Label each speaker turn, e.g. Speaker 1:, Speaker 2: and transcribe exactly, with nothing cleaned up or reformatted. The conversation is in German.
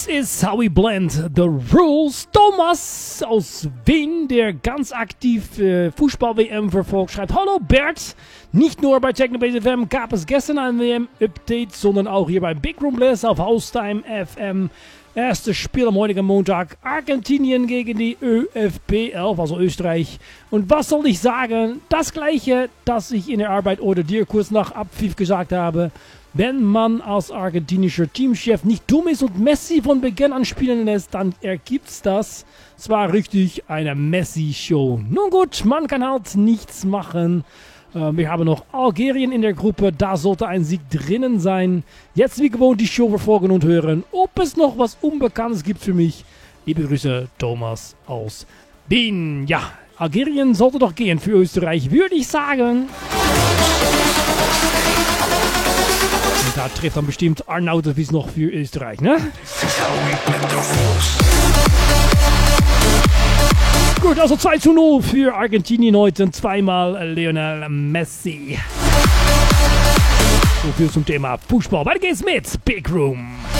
Speaker 1: This is how we blend the rules. Thomas aus Wien, der ganz aktiv äh, Fußball-W M verfolgt, schreibt: Hallo Bert, nicht nur bei Technobase F M gab es gestern ein W M-Update, sondern auch hier bei Big Room Blast auf Haustime F M. Erstes Spiel am heutigen Montag, Argentinien gegen die Ö F B elf, also Österreich. Und was soll ich sagen? Das gleiche, das ich in der Arbeit oder dir kurz nach Abpfiff gesagt habe. Wenn man als argentinischer Teamchef nicht dumm ist und Messi von Beginn an spielen lässt, dann ergibt's das. Es war richtig eine Messi-Show. Nun gut, man kann halt nichts machen. Äh, wir haben noch Algerien in der Gruppe, da sollte ein Sieg drinnen sein. Jetzt wie gewohnt die Show verfolgen und hören, ob es noch was Unbekanntes gibt für mich. Liebe Grüße, Thomas aus Wien. Ja, Algerien sollte doch gehen für Österreich, würde ich sagen. Und da trifft dann bestimmt Arnautovic noch für Österreich, ne? Gut, also zwei zu null für Argentinien heute. Zweimal Lionel Messi. So viel zum Thema Fußball. Weiter geht's mit Big Room.